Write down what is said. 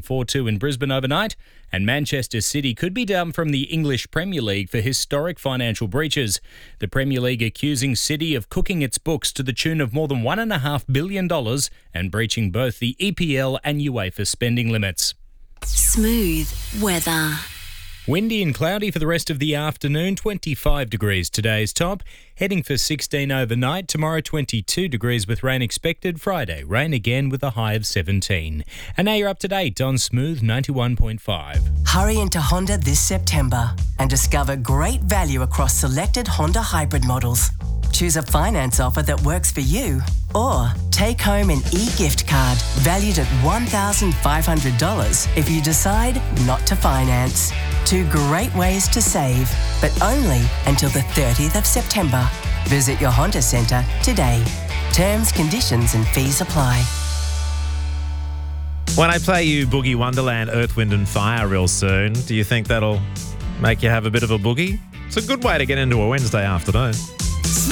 4-2 in Brisbane overnight, and Manchester City could be down from the English Premier League for historic financial breaches. The Premier League accusing City of cooking its books to the tune of more than $1.5 billion and breaching both the EPL and UEFA spending limits. Smooth weather. Windy and cloudy for the rest of the afternoon, 25 degrees today's top. Heading for 16 overnight, tomorrow 22 degrees with rain expected. Friday, rain again with a high of 17. And now you're up to date on Smooth 91.5. Hurry into Honda this September and discover great value across selected Honda hybrid models. Choose a finance offer that works for you, or take home an e-gift card valued at $1,500 if you decide not to finance. Two great ways to save, but only until the 30th of September. Visit your Honda Centre today. Terms, conditions and fees apply. When I play you Boogie Wonderland, Earth, Wind and Fire real soon, do you think that'll make you have a bit of a boogie? It's a good way to get into a Wednesday afternoon.